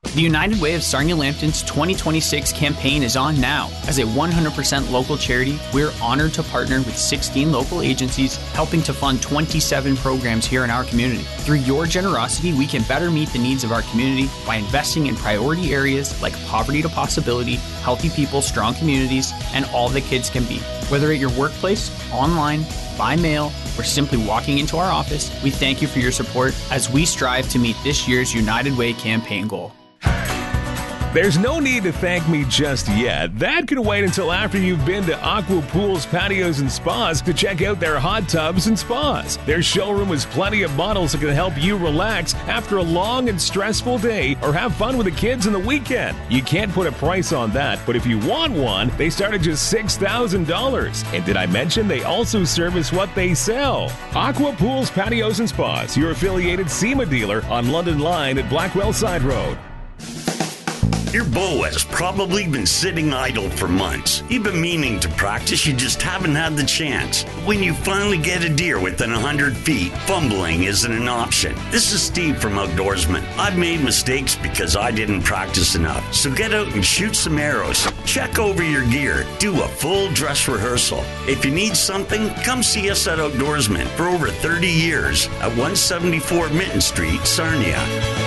The United Way of Sarnia-Lambton's 2026 campaign is on now. As a 100% local charity, we're honored to partner with 16 local agencies helping to fund 27 programs here in our community. Through your generosity, we can better meet the needs of our community by investing in priority areas like poverty to possibility, healthy people, strong communities, and all that kids can be. Whether at your workplace, online, by mail, or simply walking into our office, we thank you for your support as we strive to meet this year's United Way campaign goal. There's no need to thank me just yet. That can wait until after you've been to Aqua Pools, Patios, and Spas to check out their hot tubs and spas. Their showroom has plenty of models that can help you relax after a long and stressful day or have fun with the kids on the weekend. You can't put a price on that, but if you want one, they start at just $6,000. And did I mention they also service what they sell? Aqua Pools, Patios, and Spas, your affiliated SEMA dealer on London Line at Blackwell Side Road. Your bow has probably been sitting idle for months. You've been meaning to practice, you just haven't had the chance. When you finally get a deer within 100 feet, fumbling isn't an option. This is Steve from Outdoorsman. I've made mistakes because I didn't practice enough. So get out and shoot some arrows. Check over your gear. Do a full dress rehearsal. If you need something, come see us at Outdoorsman for over 30 years at 174 Minton Street, Sarnia.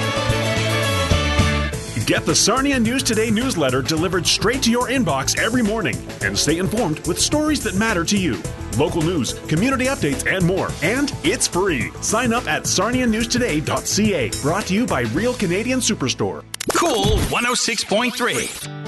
Get the Sarnia News Today newsletter delivered straight to your inbox every morning and stay informed with stories that matter to you. Local news, community updates, and more. And it's free. Sign up at sarnianewstoday.ca. Brought to you by Real Canadian Superstore. Cool 106.3.